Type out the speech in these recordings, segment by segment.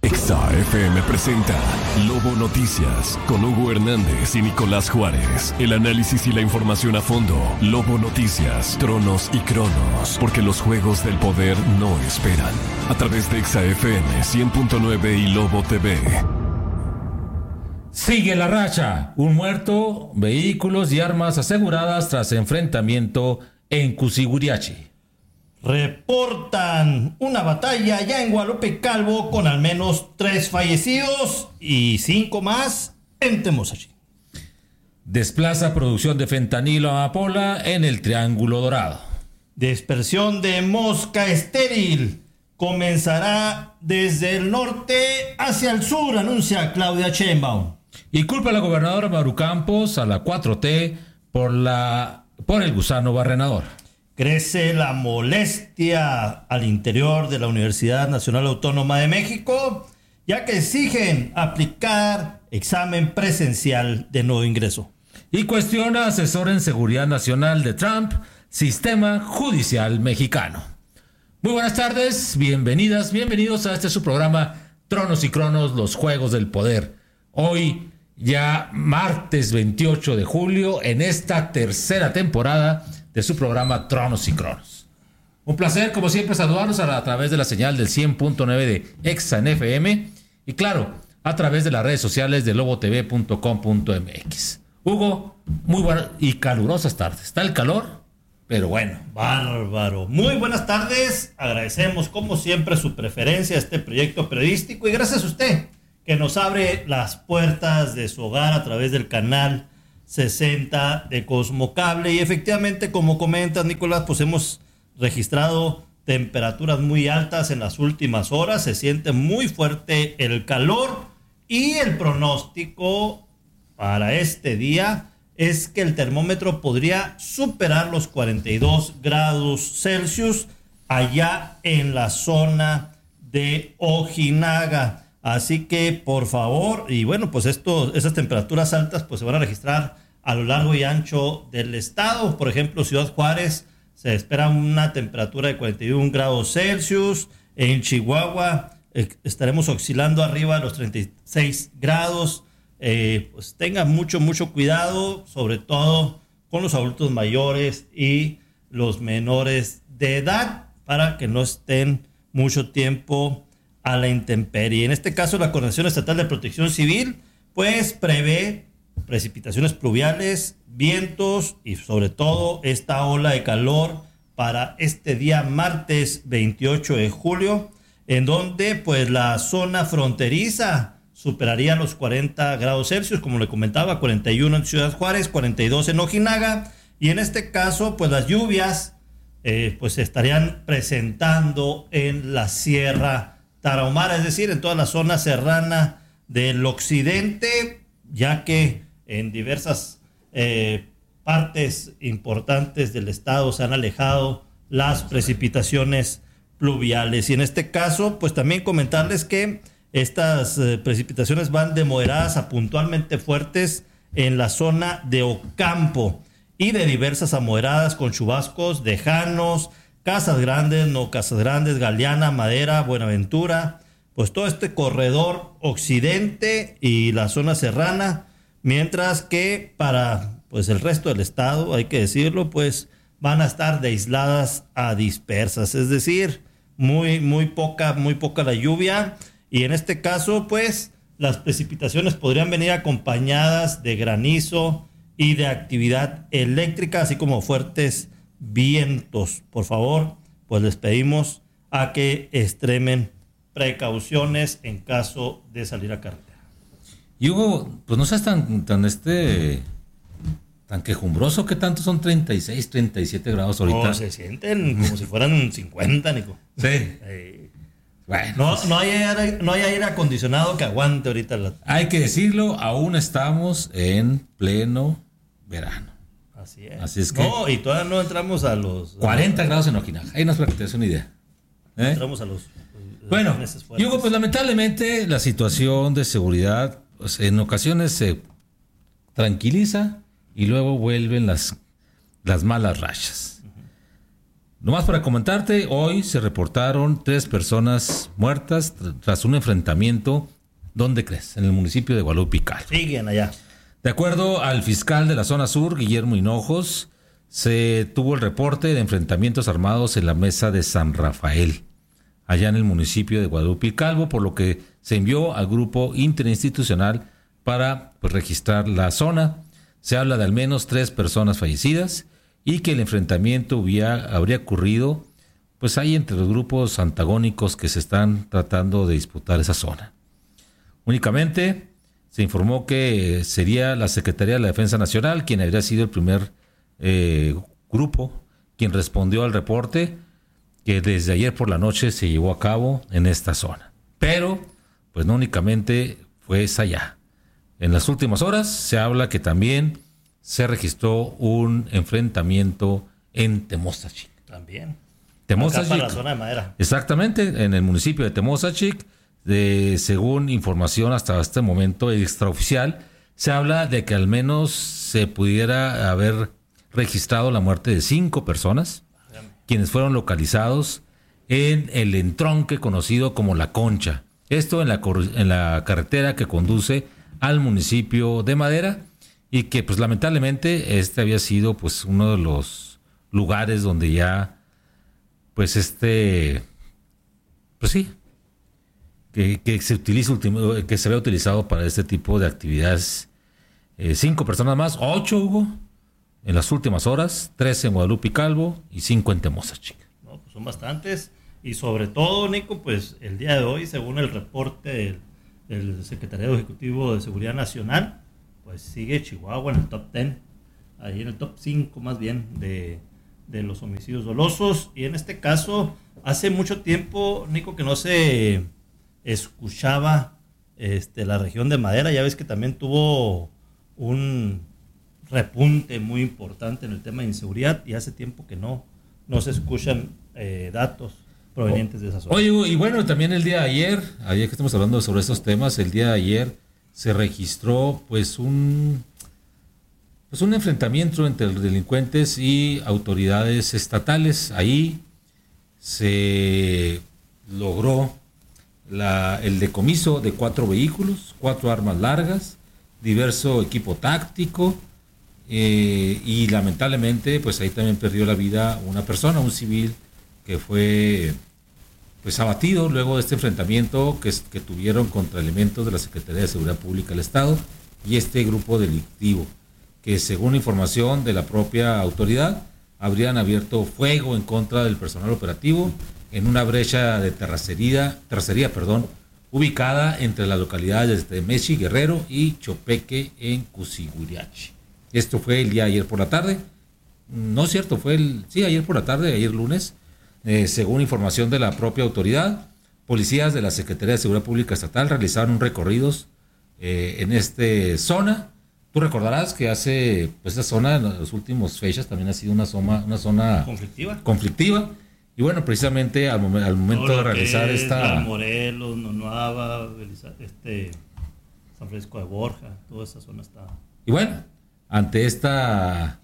Exa FM presenta Lobo Noticias con Hugo Hernández y Nicolás Juárez. El análisis y la información a fondo. Lobo Noticias, Tronos y Cronos. Porque los juegos del poder no esperan. A través de Exa FM 100.9 y Lobo TV. Sigue la racha. Un muerto, vehículos y armas aseguradas tras enfrentamiento en Cusiguriachi. Reportan una batalla ya en Guadalupe Calvo con al menos 3 fallecidos y 5 más en Temosachi. Desplaza producción de fentanilo a amapola en el Triángulo Dorado. Dispersión de mosca estéril comenzará desde el norte hacia el sur, anuncia Claudia Sheinbaum. Y culpa a la gobernadora Maru Campos, a la 4T, por el gusano barrenador. Crece la molestia al interior de la Universidad Nacional Autónoma de México, ya que exigen aplicar examen presencial de nuevo ingreso. Y cuestiona asesor en seguridad nacional de Trump, sistema judicial mexicano. Muy buenas tardes, bienvenidas, bienvenidos a su programa Tronos y Cronos, los Juegos del Poder. Hoy, ya martes 28 de julio, en esta tercera temporada de su programa Tronos y Cronos. Un placer, como siempre, saludarlos a través de la señal del 100.9 de Exa FM y, claro, a través de las redes sociales de lobotv.com.mx. Hugo, muy buenas y calurosas tardes. Está el calor, pero bueno. Bárbaro. Muy buenas tardes. Agradecemos, como siempre, su preferencia a este proyecto periodístico y gracias a usted que nos abre las puertas de su hogar a través del canal 60 de Cosmocable. Y efectivamente, como comentas, Nicolás, pues hemos registrado temperaturas muy altas en las últimas horas. Se siente muy fuerte el calor y el pronóstico para este día es que el termómetro podría superar los 42 grados Celsius allá en la zona de Ojinaga. Así que, por favor, y bueno, pues esas temperaturas altas pues se van a registrar a lo largo y ancho del estado. Por ejemplo, Ciudad Juárez se espera una temperatura de 41 grados Celsius. En Chihuahua estaremos oscilando arriba de los 36 grados. Pues tengan mucho cuidado, sobre todo con los adultos mayores y los menores de edad, para que no estén mucho tiempo a la intemperie. En este caso, la Coordinación Estatal de Protección Civil pues prevé precipitaciones pluviales, vientos y sobre todo esta ola de calor para este día martes 28 de julio, en donde pues la zona fronteriza superaría los 40 grados Celsius, como le comentaba, 41 en Ciudad Juárez, 42 en Ojinaga, y en este caso pues las lluvias pues se estarían presentando en la Sierra Tarahumara, es decir, en toda la zona serrana del occidente, ya que en diversas partes importantes del estado se han alejado las precipitaciones pluviales. Y en este caso, pues también comentarles que estas precipitaciones van de moderadas a puntualmente fuertes en la zona de Ocampo y de diversas a moderadas con chubascos lejanos, Casas Grandes, No Casas Grandes, Galeana, Madera, Buenaventura, pues todo este corredor occidente y la zona serrana, mientras que para pues el resto del estado, hay que decirlo, pues van a estar de aisladas a dispersas, es decir, muy poca la lluvia, y en este caso pues las precipitaciones podrían venir acompañadas de granizo y de actividad eléctrica, así como fuertes vientos. Por favor, pues les pedimos a que extremen precauciones en caso de salir a carretera. Y Hugo, pues no seas tan quejumbroso. ¿Qué tanto son 36, 37 grados ahorita? No, se sienten como si fueran 50, Nico. Sí. Bueno, No hay aire acondicionado que aguante ahorita. Hay que decirlo, aún estamos en pleno verano. Así es que... No, y todavía no entramos a los... 40 grados en Ojinaga. Ahí nos para que te des una idea. Entramos a los... Bueno, Hugo, pues lamentablemente la situación de seguridad pues, en ocasiones se tranquiliza y luego vuelven las malas rachas. Nomás para comentarte, hoy se reportaron 3 personas muertas tras un enfrentamiento. ¿Dónde crees? En el municipio de Guadalupe Calvo. Siguen allá. De acuerdo al fiscal de la zona sur, Guillermo Hinojos, se tuvo el reporte de enfrentamientos armados en la mesa de San Rafael, allá en el municipio de Guadalupe Calvo, por lo que se envió al grupo interinstitucional para registrar la zona. Se habla de al menos 3 personas fallecidas y que el enfrentamiento habría ocurrido pues ahí entre los grupos antagónicos que se están tratando de disputar esa zona. Únicamente se informó que sería la Secretaría de la Defensa Nacional quien habría sido el primer grupo quien respondió al reporte que desde ayer por la noche se llevó a cabo en esta zona. Pero pues no únicamente fue esa allá. En las últimas horas se habla que también se registró un enfrentamiento en Temozachic. También. Temozachic, acá para la zona de Madera. Exactamente, en el municipio de Temozachic, según información hasta este momento extraoficial, se habla de que al menos se pudiera haber registrado la muerte de 5 personas, quienes fueron localizados en el entronque conocido como La Concha. Esto en la carretera que conduce al municipio de Madera, y que pues lamentablemente este había sido pues uno de los lugares donde ya pues que se había utilizado para este tipo de actividades. 5 personas más, 8 Hugo, en las últimas horas, 3 en Guadalupe Calvo y 5 en Temozachic. No, pues son bastantes, y sobre todo, Nico, pues el día de hoy, según el reporte del Secretariado Ejecutivo de Seguridad Nacional, pues sigue Chihuahua en el top 10, ahí en el top 5 más bien de los homicidios dolosos. Y en este caso, hace mucho tiempo, Nico, que no se escuchaba la región de Madera. Ya ves que también tuvo un repunte muy importante en el tema de inseguridad, y hace tiempo que no se escuchan datos provenientes de esa zona. Oye, y bueno, también el día de ayer que estamos hablando sobre esos temas, el día de ayer se registró pues un enfrentamiento entre los delincuentes y autoridades estatales. Ahí se logró el decomiso de 4 vehículos, 4 armas largas, diverso equipo táctico, y lamentablemente pues ahí también perdió la vida una persona, un civil, que fue pues abatido luego de este enfrentamiento que tuvieron contra elementos de la Secretaría de Seguridad Pública del Estado y este grupo delictivo, que según información de la propia autoridad habrían abierto fuego en contra del personal operativo en una brecha de terracería, ubicada entre las localidades de Mechi, Guerrero y Chopeque en Cusiguriachi. Esto fue el día de ayer por la tarde. No es cierto, ayer por la tarde, ayer lunes. Según información de la propia autoridad, policías de la Secretaría de Seguridad Pública Estatal realizaron recorridos en esta zona. Tú recordarás que esta zona en las últimas fechas también ha sido una zona conflictiva. Y bueno, precisamente al momento de realizar esta... Morelos, Nonuava, San Francisco de Borja, toda esa zona está... Y bueno, ante esta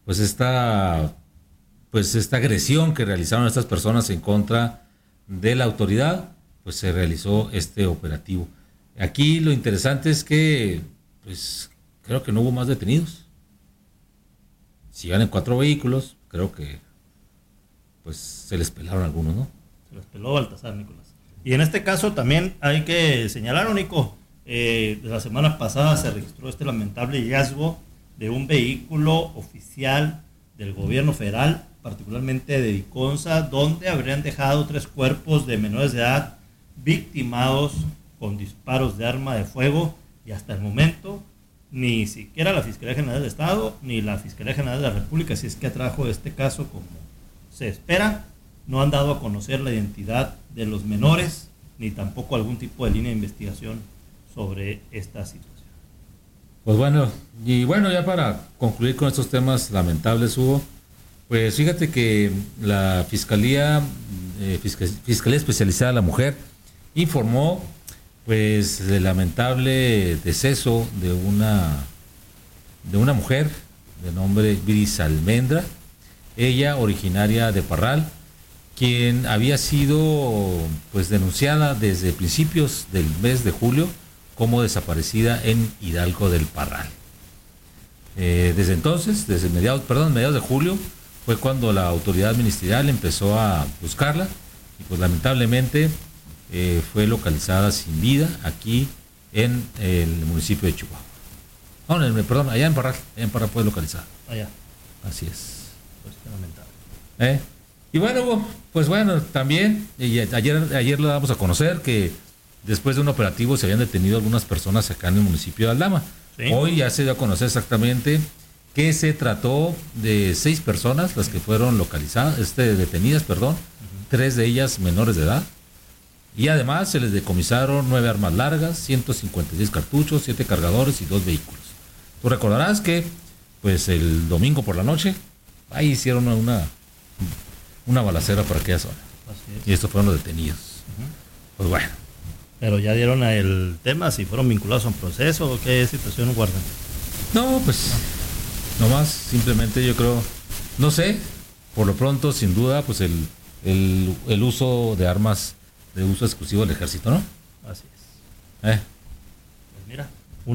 agresión que realizaron estas personas en contra de la autoridad, pues se realizó este operativo. Aquí lo interesante es que, pues, creo que no hubo más detenidos. Si iban en 4 vehículos, creo que, pues, se les pelaron algunos, ¿no? Se les peló Baltasar, Nicolás. Y en este caso también hay que señalar, Nico, la semana pasada se registró este lamentable hallazgo de un vehículo oficial del gobierno federal, particularmente de Viconza, donde habrían dejado 3 cuerpos de menores de edad victimados con disparos de arma de fuego, y hasta el momento ni siquiera la Fiscalía General del Estado ni la Fiscalía General de la República, si es que atrajo este caso como se espera, no han dado a conocer la identidad de los menores, ni tampoco algún tipo de línea de investigación sobre esta situación. Pues bueno, ya para concluir con estos temas lamentables, Hugo, pues fíjate que la Fiscalía Especializada de la Mujer informó pues el lamentable deceso de una mujer de nombre Viris Almendra, ella originaria de Parral, quien había sido pues denunciada desde principios del mes de julio como desaparecida en Hidalgo del Parral. Desde entonces, desde mediados de julio, fue cuando la autoridad ministerial empezó a buscarla y pues lamentablemente fue localizada sin vida aquí en el municipio de Chihuahua. No, allá en Parral fue localizada. Allá. Así es. Pues qué lamentable. Y bueno, pues bueno, también ayer le damos a conocer que después de un operativo se habían detenido algunas personas acá en el municipio de Aldama. ¿Sí? Hoy ya se dio a conocer exactamente que se trató de 6 personas las que fueron detenidas, 3 de ellas menores de edad. Y además se les decomisaron 9 armas largas, 156 cartuchos, 7 cargadores y 2 vehículos. Tú recordarás que pues el domingo por la noche ahí hicieron una balacera por aquella zona. Y estos fueron los detenidos. Pues bueno. Pero ya dieron el tema, si fueron vinculados a un proceso o qué situación guardan. No, pues nomás simplemente yo creo, no sé, por lo pronto sin duda pues el uso de armas de uso exclusivo del ejército, ¿no? Así es. Pues mira,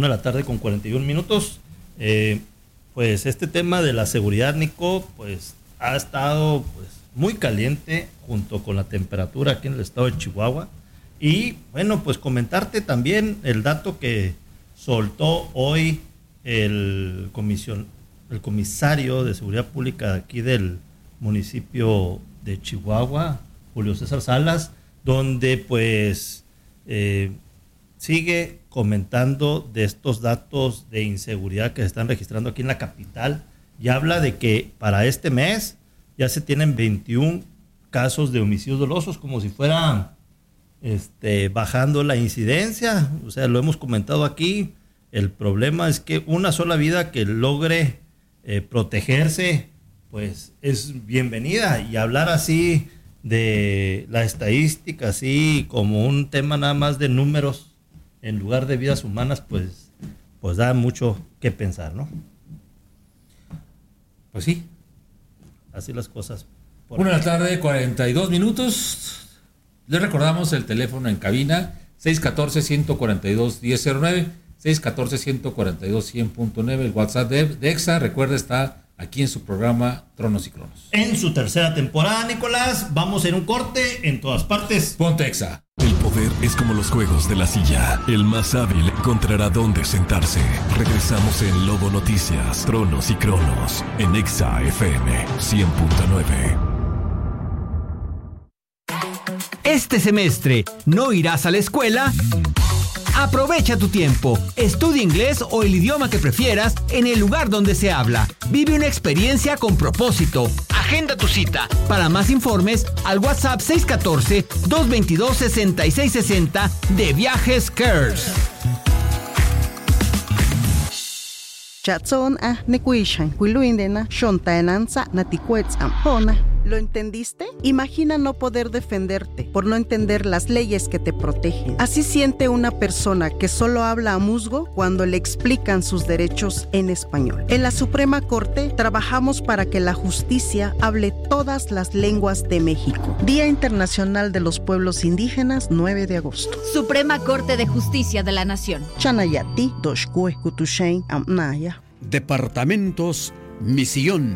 1:41 pues este tema de la seguridad, Nico, pues ha estado pues muy caliente junto con la temperatura aquí en el estado de Chihuahua. Y bueno, pues comentarte también el dato que soltó hoy el comisario de Seguridad Pública de aquí del municipio de Chihuahua, Julio César Salas, donde pues sigue comentando de estos datos de inseguridad que se están registrando aquí en la capital y habla de que para este mes ya se tienen 21 casos de homicidios dolosos, como si fuera bajando la incidencia. O sea, lo hemos comentado aquí, el problema es que una sola vida que logre protegerse pues es bienvenida, y hablar así de la estadística así como un tema nada más de números en lugar de vidas humanas pues da mucho que pensar, ¿no? Pues sí, así las cosas. 1:42 Les recordamos el teléfono en cabina 614-142-1009, 614-142-100.9, el WhatsApp de EXA, recuerda, está aquí en su programa Tronos y Cronos. En su tercera temporada, Nicolás, vamos a ir un corte en todas partes. Ponte EXA. El poder es como los juegos de la silla. El más hábil encontrará dónde sentarse. Regresamos en Lobo Noticias, Tronos y Cronos, en EXA FM 100.9. Este semestre, ¿no irás a la escuela? Aprovecha tu tiempo, estudia inglés o el idioma que prefieras en el lugar donde se habla. Vive una experiencia con propósito. Agenda tu cita. Para más informes, al WhatsApp 614-222-6660 de Viajes Cares. ¿Lo entendiste? Imagina no poder defenderte por no entender las leyes que te protegen. Así siente una persona que solo habla a musgo cuando le explican sus derechos en español. En la Suprema Corte trabajamos para que la justicia hable todas las lenguas de México. Día Internacional de los Pueblos Indígenas, 9 de agosto. Suprema Corte de Justicia de la Nación. Chanayati, Doshkue, Kutushain, Amnaya. Departamentos Misión.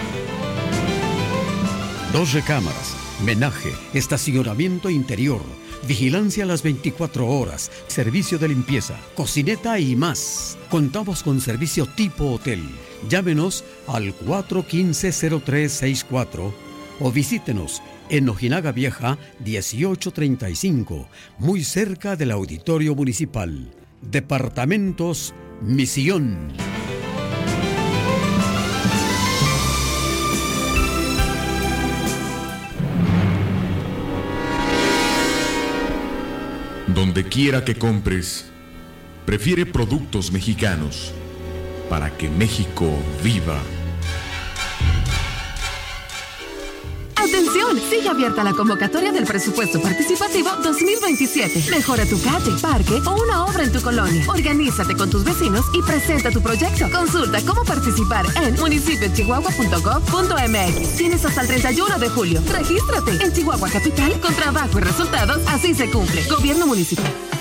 2 recámaras, menaje, estacionamiento interior, vigilancia a las 24 horas, servicio de limpieza, cocineta y más. Contamos con servicio tipo hotel. Llámenos al 415-0364 o visítenos en Ojinaga Vieja 1835, muy cerca del Auditorio Municipal. Departamentos Misión. Donde quiera que compres, prefiere productos mexicanos para que México viva. ¡Atención! Aún sigue abierta la convocatoria del Presupuesto Participativo 2027. Mejora tu calle, parque o una obra en tu colonia. Organízate con tus vecinos y presenta tu proyecto. Consulta cómo participar en municipiochihuahua.gov.mx. Tienes hasta el 31 de julio. Regístrate. En Chihuahua Capital, con trabajo y resultados, así se cumple. Gobierno Municipal.